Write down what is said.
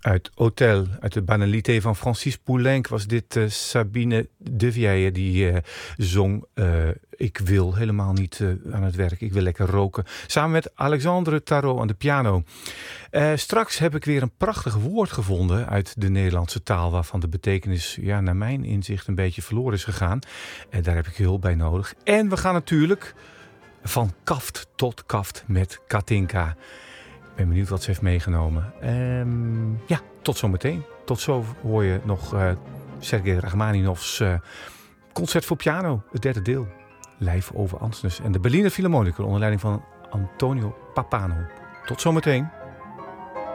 Uit Hotel, uit de Banalité van Francis Poulenc was dit Sabine de Vieille die zong Ik wil helemaal niet aan het werk, ik wil lekker roken. Samen met Alexandre Tarot aan de piano. Straks heb ik weer een prachtig woord gevonden uit de Nederlandse taal, waarvan de betekenis naar mijn inzicht een beetje verloren is gegaan. En daar heb ik hulp bij nodig. En we gaan natuurlijk van kaft tot kaft met Katinka. Ik ben benieuwd wat ze heeft meegenomen. Tot zometeen. Tot zo hoor je nog Sergej Rachmaninovs concert voor piano, het derde deel. Live over Ansnes en de Berliner Philharmoniker onder leiding van Antonio Pappano. Tot zometeen.